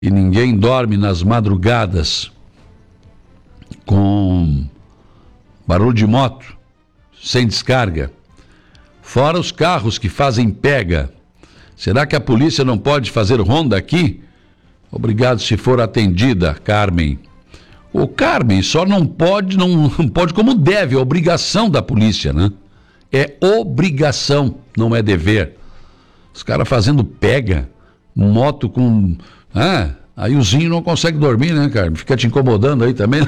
e ninguém dorme nas madrugadas com barulho de moto, sem descarga. Fora os carros que fazem pega. Será que a polícia não pode fazer ronda aqui? Obrigado se for atendida, Carmen. O Carmen só não pode como deve, é obrigação da polícia, né? É obrigação, não é dever. Os caras fazendo pega, moto com... aí o Zinho não consegue dormir, né, Carmen? Fica te incomodando aí também.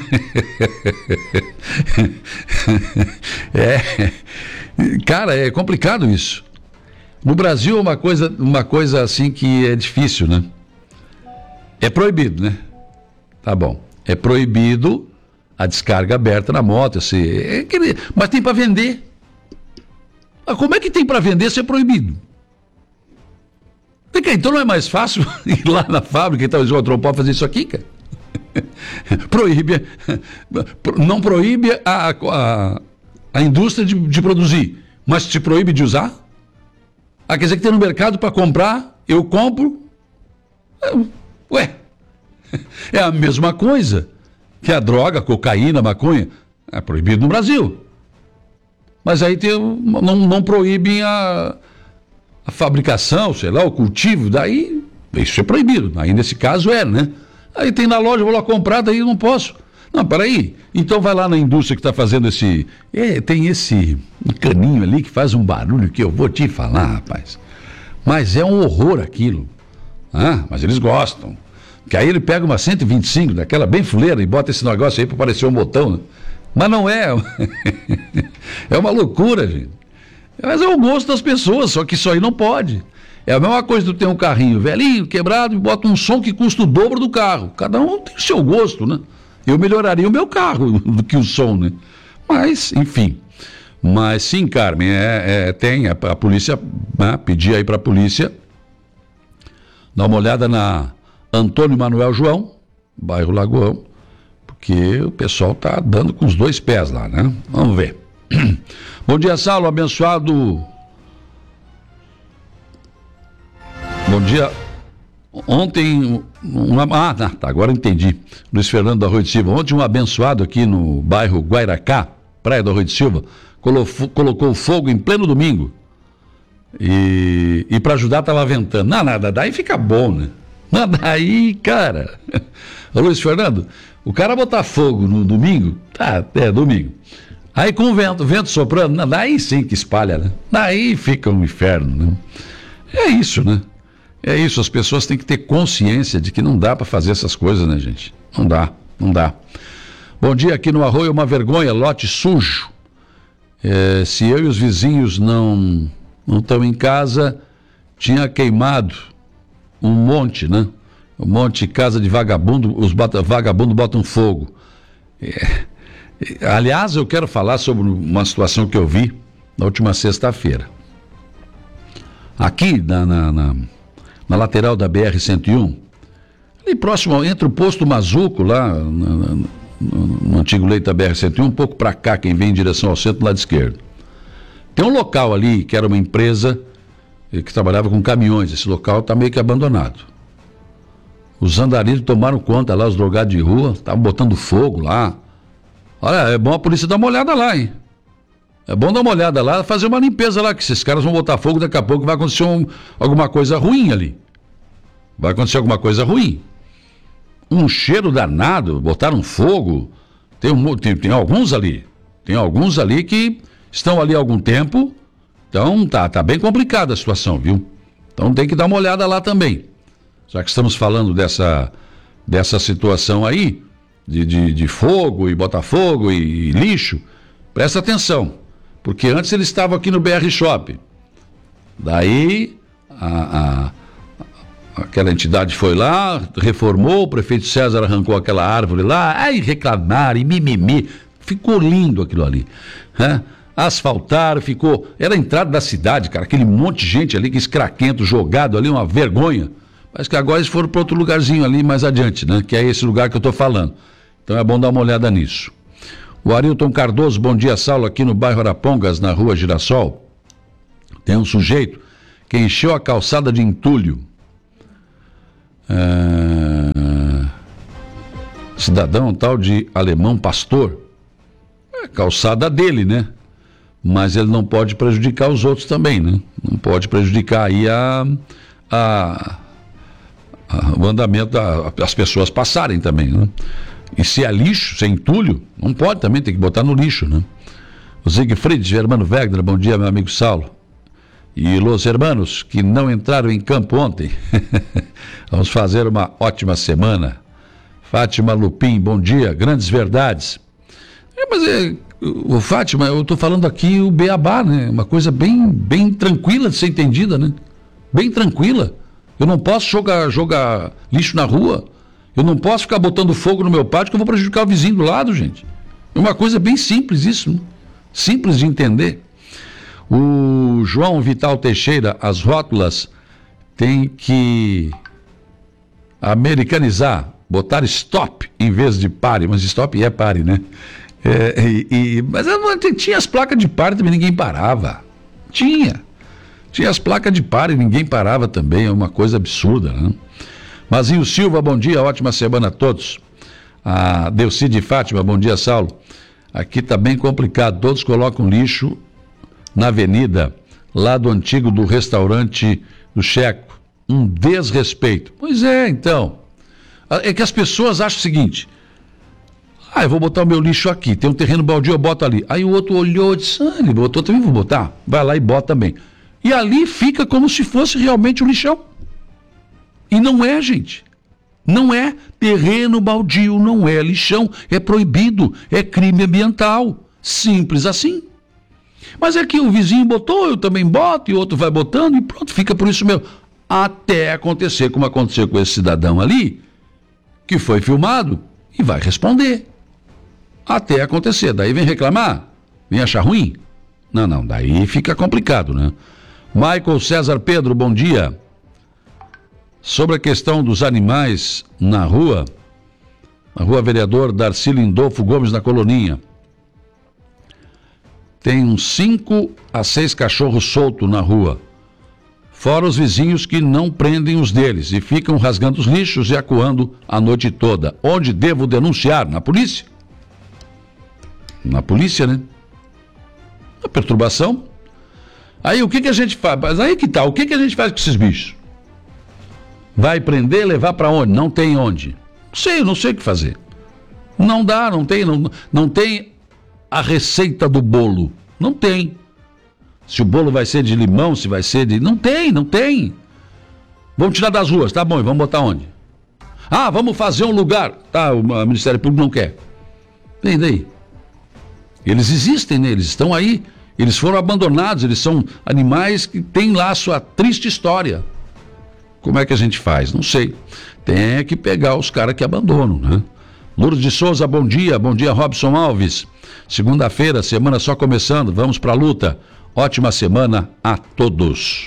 Cara, é complicado isso. No Brasil, uma coisa assim que é difícil, né? É proibido, né? Tá bom. É proibido a descarga aberta na moto. Mas tem para vender. Como é que tem para vender se é proibido? Então não é mais fácil ir lá na fábrica e talvez o outro pode fazer isso aqui, cara? Não proíbe a indústria de produzir, mas te proíbe de usar? Quer dizer que tem no mercado para comprar, eu compro. É a mesma coisa que a droga, a cocaína, a maconha. É proibido no Brasil. Mas aí não proíbem a fabricação, sei lá, o cultivo, daí isso é proibido. Aí nesse caso né? Aí tem na loja, eu vou lá comprar, daí eu não posso. Não, peraí. Então vai lá na indústria que está fazendo tem esse caninho ali que faz um barulho que eu vou te falar, rapaz. Mas é um horror aquilo. Mas eles gostam. Que aí ele pega uma 125, daquela bem fuleira, e bota esse negócio aí para parecer um botão, né? Mas não é. É uma loucura, gente. Mas é o gosto das pessoas, só que isso aí não pode. É a mesma coisa de tu ter um carrinho velhinho, quebrado, e bota um som que custa o dobro do carro. Cada um tem o seu gosto, né? Eu melhoraria o meu carro do que o som, né? Mas, enfim. Mas sim, Carmen, tem a polícia, né? Pedir aí para a polícia dar uma olhada na Antônio Manuel João, bairro Lagoão, porque o pessoal tá dando com os dois pés lá, né? Vamos ver. Bom dia, Saulo, abençoado. Bom dia. Ontem, agora entendi. Luiz Fernando da Rua de Silva. Ontem um abençoado aqui no bairro Guairacá, Praia da Rua de Silva, colocou fogo em pleno domingo. E para ajudar estava ventando. Nada, daí fica bom, né? Daí, cara. Luiz Fernando, o cara botar fogo no domingo, domingo. Aí com o vento soprando, daí sim que espalha, né? Daí fica um inferno, né? É isso, né? É isso, as pessoas têm que ter consciência de que não dá para fazer essas coisas, né, gente? Não dá. Bom dia, aqui no Arroio, uma vergonha, lote sujo. Se eu e os vizinhos não estão em casa, tinha queimado um monte, né? Um monte de casa de vagabundo, os vagabundos botam fogo. Aliás, eu quero falar sobre uma situação que eu vi na última sexta-feira. Aqui na lateral da BR-101, ali próximo, entre o posto Mazuco, lá no antigo leito da BR-101, um pouco para cá, quem vem em direção ao centro, do lado esquerdo. Tem um local ali que era uma empresa que trabalhava com caminhões. Esse local está meio que abandonado. Os andarilhos tomaram conta lá, os drogados de rua, estavam botando fogo lá. Olha, é bom a polícia dar uma olhada lá, hein? É bom dar uma olhada lá, fazer uma limpeza lá, que esses caras vão botar fogo, daqui a pouco vai acontecer alguma coisa ruim ali. Vai acontecer alguma coisa ruim. Um cheiro danado, botaram fogo. Tem alguns ali. Tem alguns ali que estão ali há algum tempo. Então tá bem complicada a situação, viu? Então tem que dar uma olhada lá também. Já que estamos falando dessa situação aí, de fogo e Botafogo e lixo, presta atenção. Porque antes eles estavam aqui no BR Shopping. Daí aquela entidade foi lá, reformou, o prefeito César arrancou aquela árvore lá, aí reclamaram e mimimi. Ficou lindo aquilo ali. Asfaltaram, era a entrada da cidade, cara, aquele monte de gente ali, que escraquento, jogado ali, uma vergonha. Mas que agora eles foram para outro lugarzinho ali mais adiante, né? Que é esse lugar que eu estou falando. Então é bom dar uma olhada nisso. O Arilton Cardoso, bom dia, Saulo, aqui no bairro Arapongas, na rua Girassol. Tem um sujeito que encheu a calçada de entulho. Cidadão tal de Alemão Pastor. É calçada dele, né? Mas ele não pode prejudicar os outros também, né? Não pode prejudicar aí o andamento, as pessoas passarem também, né? E se é lixo, se é entulho, não pode também, tem que botar no lixo, né? O Siegfried Germano Wegner, bom dia, meu amigo Saulo. E los hermanos que não entraram em campo ontem. Vamos fazer uma ótima semana. Fátima Lupim, bom dia, grandes verdades. O Fátima, eu estou falando aqui o beabá, né? Uma coisa bem tranquila de ser entendida, né? Bem tranquila. Eu não posso jogar lixo na rua. Eu não posso ficar botando fogo no meu pátio que eu vou prejudicar o vizinho do lado, gente. É uma coisa bem simples isso, né? Simples de entender. O João Vital Teixeira, as rótulas tem que americanizar, botar stop em vez de pare, mas stop é pare, né? Mas tinha as placas de pare também, ninguém parava. Tinha as placas de pare e ninguém parava também, é uma coisa absurda, né? Mazinho Silva, bom dia, ótima semana a todos. A Delcide Fátima, bom dia, Saulo. Aqui está bem complicado, todos colocam lixo na avenida, lá do antigo do restaurante do Checo. Um desrespeito. Pois é, então. É que as pessoas acham o seguinte: eu vou botar o meu lixo aqui, tem um terreno baldio, eu boto ali. Aí o outro olhou e disse, ele botou, também vou botar. Vai lá e bota também. E ali fica como se fosse realmente um lixão. E não é, gente. Não é terreno baldio, não é lixão, é proibido, é crime ambiental. Simples assim. Mas é que o vizinho botou, eu também boto, e outro vai botando, e pronto, fica por isso mesmo. Até acontecer como aconteceu com esse cidadão ali, que foi filmado e vai responder. Até acontecer. Daí vem reclamar? Vem achar ruim? Não, daí fica complicado, né? Michael César Pedro, bom dia. Sobre a questão dos animais na rua Vereador Darcy Lindolfo Gomes, na Coloninha. Tem uns 5 a 6 cachorros soltos na rua. Fora os vizinhos que não prendem os deles e ficam rasgando os lixos e acuando a noite toda. Onde devo denunciar? Na polícia? Na polícia, né? A perturbação. Aí o que a gente faz? Mas aí que tá, o que a gente faz com esses bichos? Vai prender, levar para onde? Não tem onde. Não sei o que fazer. Não dá, não tem a receita do bolo. Não tem. Se o bolo vai ser de limão, se vai ser de... Não tem. Vamos tirar das ruas, tá bom, e vamos botar onde? Vamos fazer um lugar. Tá, o Ministério Público não quer. Vem daí. Eles existem, né? Eles estão aí. Eles foram abandonados, eles são animais que têm lá a sua triste história. Como é que a gente faz? Não sei. Tem que pegar os caras que abandonam, né? Lourdes de Souza, bom dia. Bom dia, Robson Alves. Segunda-feira, semana só começando. Vamos pra luta. Ótima semana a todos.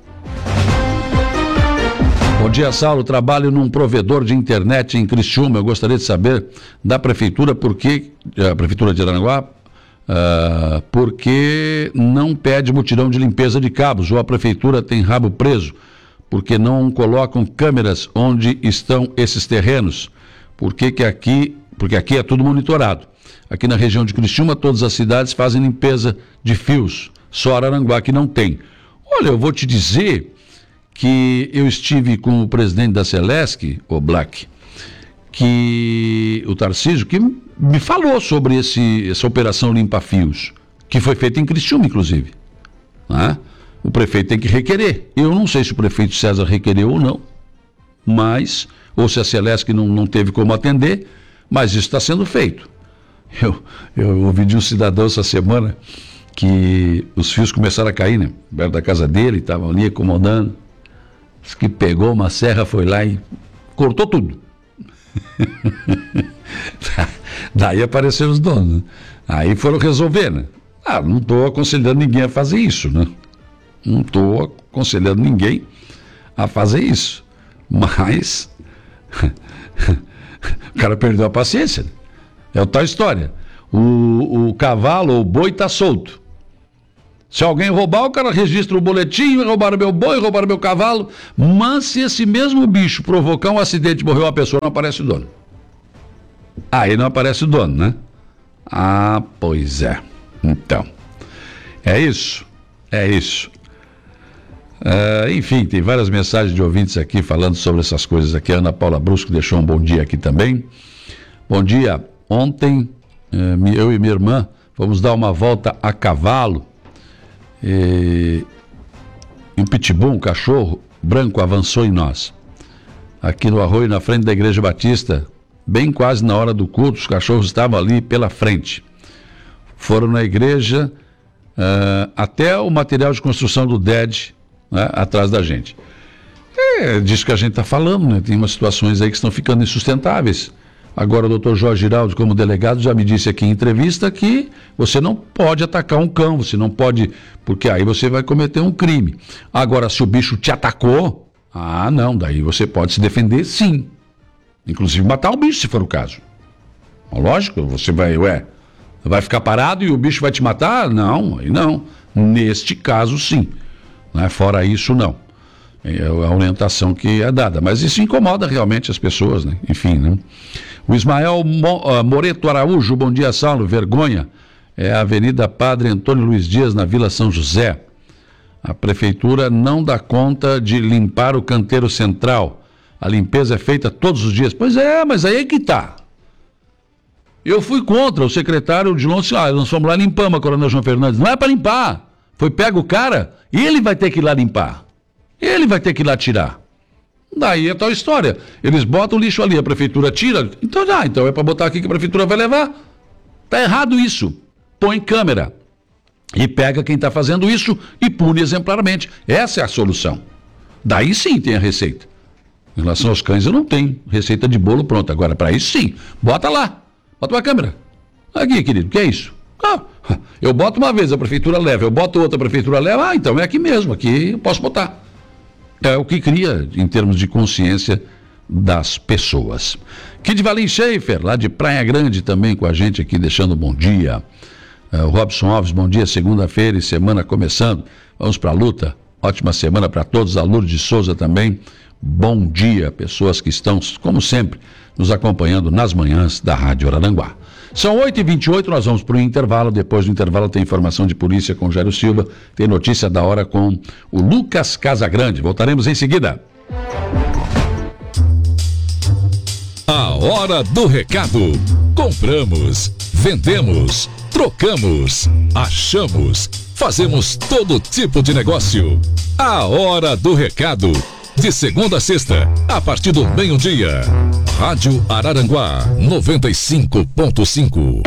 Bom dia, Saulo. Trabalho num provedor de internet em Criciúma. Eu gostaria de saber da prefeitura a prefeitura de Aranaguá, porque não pede mutirão de limpeza de cabos, ou a prefeitura tem rabo preso, porque não colocam câmeras onde estão esses terrenos, porque aqui é tudo monitorado. Aqui na região de Criciúma, todas as cidades fazem limpeza de fios, só Araranguá que não tem. Olha, eu vou te dizer que eu estive com o presidente da Celesc, o Black, o Tarcísio, que me falou sobre essa operação limpa-fios, que foi feita em Criciúma, inclusive. Né? O prefeito tem que requerer. Eu não sei se o prefeito César requereu ou não, ou se a Celesc não teve como atender, mas isso está sendo feito. Eu ouvi de um cidadão essa semana que os fios começaram a cair, né? Perto da casa dele, estavam ali acomodando. Diz que pegou uma serra, foi lá e cortou tudo. Daí apareceram os donos, né? Aí foram resolver, né? Não estou aconselhando ninguém a fazer isso, né? Não estou aconselhando ninguém a fazer isso. Mas o cara perdeu a paciência. É a tal história. O cavalo ou o boi está solto. Se alguém roubar, o cara registra o boletim, roubaram meu boi, roubaram meu cavalo. Mas se esse mesmo bicho provocar um acidente e morreu uma pessoa, não aparece o dono. Aí não aparece o dono, né? Ah, pois é. Então, é isso. Enfim, tem várias mensagens de ouvintes aqui falando sobre essas coisas aqui. A Ana Paula Brusco deixou um bom dia aqui também. Bom dia. Ontem, eu e minha irmã fomos dar uma volta a cavalo. E um pitbull, um cachorro branco, avançou em nós. Aqui no arroio, na frente da Igreja Batista, bem quase na hora do culto, os cachorros estavam ali pela frente. Foram na igreja, até o material de construção do DED, né, atrás da gente. É disso que a gente está falando, né? Tem umas situações aí que estão ficando insustentáveis. Agora o doutor Jorge Giraldo, como delegado, já me disse aqui em entrevista que você não pode atacar um cão, você não pode, porque aí você vai cometer um crime. Agora, se o bicho te atacou, não, daí você pode se defender sim. Inclusive matar o bicho, se for o caso. Lógico, você vai ficar parado e o bicho vai te matar? Não, aí não. Neste caso, sim. Fora isso, não. É a orientação que é dada. Mas isso incomoda realmente as pessoas, né? Enfim, né? O Ismael Moreto Araújo, bom dia, Saulo. Vergonha. É a Avenida Padre Antônio Luiz Dias, na Vila São José. A prefeitura não dá conta de limpar o canteiro central. A limpeza é feita todos os dias. Pois é, mas aí é que tá. Eu fui contra o secretário de Lonce. Nós fomos lá e limpamos a Coronel João Fernandes. Não é para limpar. Foi pega o cara e ele vai ter que ir lá limpar. Ele vai ter que ir lá tirar. Daí é tal história. Eles botam o lixo ali, a prefeitura tira. Então é para botar aqui que a prefeitura vai levar. Tá errado isso. Põe câmera. E pega quem está fazendo isso e pune exemplarmente. Essa é a solução. Daí sim tem a receita. Em relação aos cães eu não tenho receita de bolo pronta. Agora para isso sim. Bota lá. Bota uma câmera. Aqui, querido, o que é isso? Eu boto uma vez, a prefeitura leva. Eu boto outra, a prefeitura leva. Então é aqui mesmo. Aqui eu posso botar. É o que cria em termos de consciência das pessoas. Kid Valim Schaefer, lá de Praia Grande também com a gente aqui, deixando um bom dia. O Robson Alves, bom dia, segunda-feira e semana começando. Vamos para a luta. Ótima semana para todos. A Lourdes de Souza também. Bom dia, pessoas que estão, como sempre, nos acompanhando nas manhãs da Rádio Araranguá. São 8h28, nós vamos para o intervalo. Depois do intervalo tem informação de polícia com Jairo Silva, tem notícia da hora com o Lucas Casagrande. Voltaremos em seguida. A hora do recado. Compramos, vendemos, trocamos, achamos, fazemos todo tipo de negócio. A hora do recado. De segunda a sexta, a partir do meio-dia. Rádio Araranguá 95.5.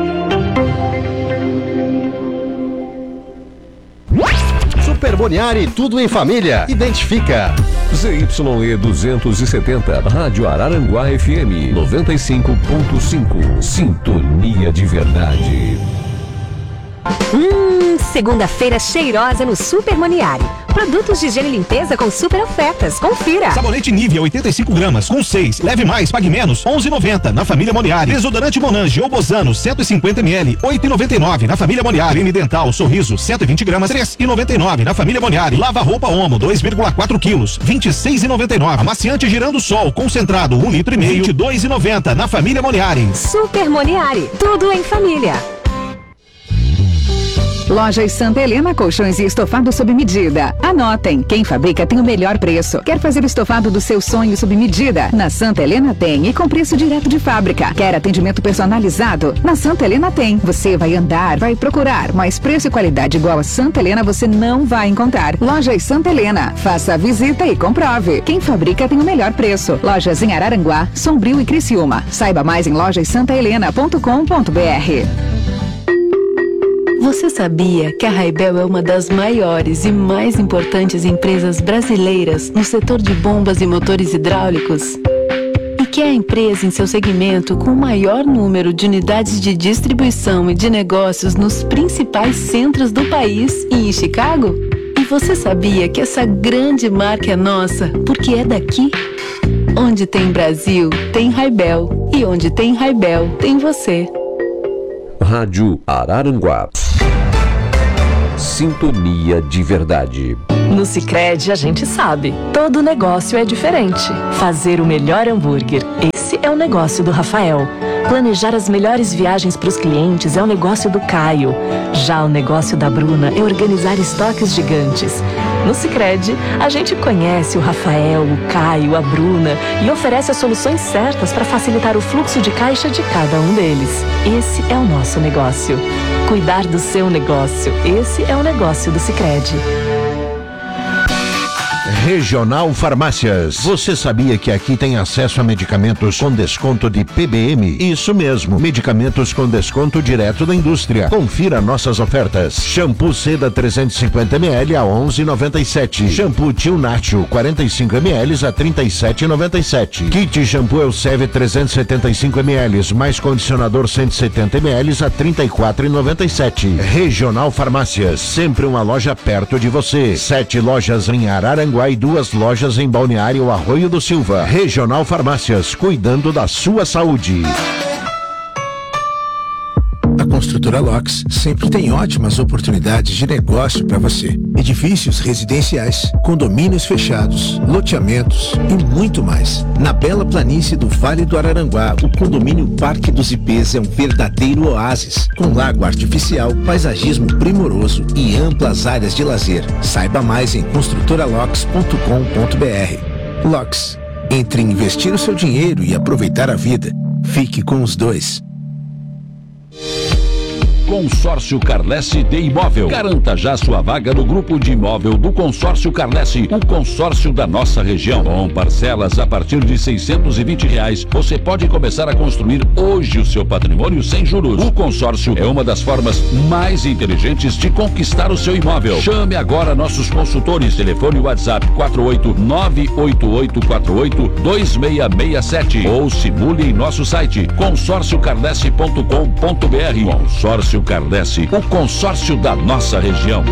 Super Boniari, tudo em família. Identifica. ZYE 270, Rádio Araranguá FM 95.5. Sintonia de verdade. Segunda-feira cheirosa no Super Moniari. Produtos de higiene e limpeza com super ofertas. Confira. Sabonete Nivea 85 gramas com 6. Leve mais, pague menos. 11,90 na família Moniari. Desodorante Monange ou Bozano 150 ml. 8,99 na família Moniari. Creme dental Sorriso 120 gramas. 3,99 na família Moniari. Lava roupa Omo 2,4 quilos. 26,99. Amaciante Girando Sol concentrado 1,5 litro. 22,90 na família Moniari. Super Moniari. Tudo em família. Lojas Santa Helena, colchões e estofado sob medida. Anotem, quem fabrica tem o melhor preço. Quer fazer o estofado do seu sonho sob medida? Na Santa Helena tem e com preço direto de fábrica. Quer atendimento personalizado? Na Santa Helena tem. Você vai andar, vai procurar, mas preço e qualidade igual a Santa Helena você não vai encontrar. Lojas Santa Helena, faça a visita e comprove. Quem fabrica tem o melhor preço. Lojas em Araranguá, Sombrio e Criciúma. Saiba mais em lojassantahelena.com.br. Você sabia que a Raibel é uma das maiores e mais importantes empresas brasileiras no setor de bombas e motores hidráulicos? E que é a empresa em seu segmento com o maior número de unidades de distribuição e de negócios nos principais centros do país e em Chicago? E você sabia que essa grande marca é nossa porque é daqui? Onde tem Brasil, tem Raibel. E onde tem Raibel, tem você. Rádio Araranguá Sintonia de Verdade. No Sicredi a gente sabe, todo negócio é diferente. Fazer o melhor hambúrguer, esse é o negócio do Rafael. Planejar as melhores viagens para os clientes é o negócio do Caio. Já o negócio da Bruna é organizar estoques gigantes. No Sicredi, a gente conhece o Rafael, o Caio, a Bruna e oferece as soluções certas para facilitar o fluxo de caixa de cada um deles. Esse é o nosso negócio. Cuidar do seu negócio, esse é o negócio do Sicredi. Regional Farmácias. Você sabia que aqui tem acesso a medicamentos com desconto de PBM? Isso mesmo, medicamentos com desconto direto da indústria. Confira nossas ofertas. Shampoo Seda 350 ml a 11,97. Shampoo Tio Nacho 45 ml a 37,97. Kit Shampoo Elseve 375 ml mais condicionador 170 ml a 34,97. Regional Farmácias, sempre uma loja perto de você. 7 lojas em Araranguá e 2 lojas em Balneário Arroio do Silva. Regional Farmácias, cuidando da sua saúde. A Construtora Locks sempre tem ótimas oportunidades de negócio para você. Edifícios residenciais, condomínios fechados, loteamentos e muito mais. Na bela planície do Vale do Araranguá, o condomínio Parque dos Ipês é um verdadeiro oásis, com lago artificial, paisagismo primoroso e amplas áreas de lazer. Saiba mais em construtoralocks.com.br. Locks, entre investir o seu dinheiro e aproveitar a vida, fique com os dois. Consórcio Carlesse de Imóvel. Garanta já sua vaga no grupo de imóvel do Consórcio Carlesse, o consórcio da nossa região. Com parcelas a partir de R$620, você pode começar a construir hoje o seu patrimônio sem juros. O consórcio é uma das formas mais inteligentes de conquistar o seu imóvel. Chame agora nossos consultores. Telefone WhatsApp 48988482667 ou simule em nosso site consórciocarlesse.com.br. Consórcio Carlesse, o consórcio da nossa região.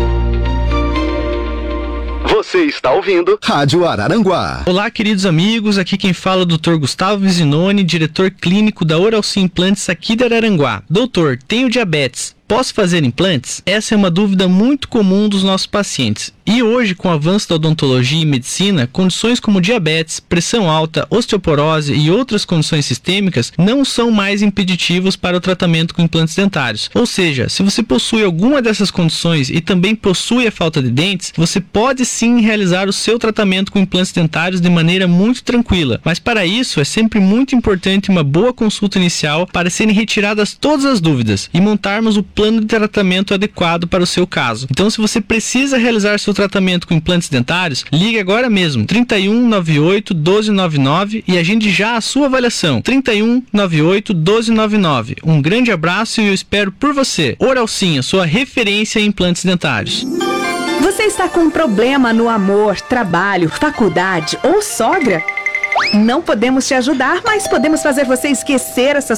Você está ouvindo Rádio Araranguá. Olá, queridos amigos, aqui quem fala é o Dr. Gustavo Vizinoni, diretor clínico da Oralci Implantes aqui de Araranguá. Doutor, tenho diabetes. Posso fazer implantes? Essa é uma dúvida muito comum dos nossos pacientes. E hoje, com o avanço da odontologia e medicina, condições como diabetes, pressão alta, osteoporose e outras condições sistêmicas não são mais impeditivos para o tratamento com implantes dentários. Ou seja, se você possui alguma dessas condições e também possui a falta de dentes, você pode sim realizar o seu tratamento com implantes dentários de maneira muito tranquila. Mas para isso, é sempre muito importante uma boa consulta inicial para serem retiradas todas as dúvidas e montarmos o plano de tratamento adequado para o seu caso. Então, se você precisa realizar seu tratamento com implantes dentários, ligue agora mesmo 31 98 1299 e agende já a sua avaliação. 31 98 1299. Um grande abraço e eu espero por você. Oralci, a sua referência em implantes dentários. Você está com um problema no amor, trabalho, faculdade ou sogra? Não podemos te ajudar, mas podemos fazer você esquecer essa